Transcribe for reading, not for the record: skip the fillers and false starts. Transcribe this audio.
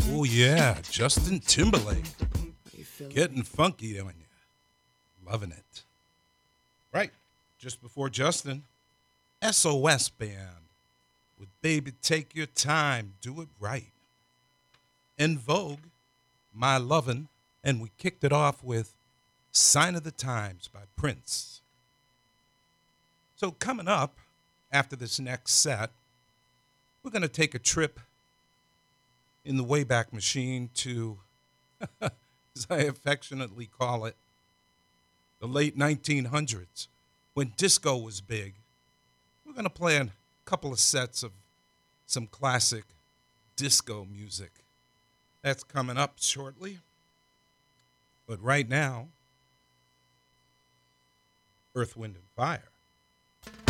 Oh, yeah, Justin Timberlake. Getting funky on you. Loving it. Right. Just before Justin, SOS Band with Baby Take Your Time, Do It Right. In Vogue, My Lovin', and we kicked it off with Sign of the Times by Prince. So coming up after this next set, we're going to take a trip in the Wayback Machine to, as I affectionately call it, the late 1900s, when disco was big. We're going to play a couple of sets of some classic disco music. That's coming up shortly. But right now, Earth, Wind, and Fire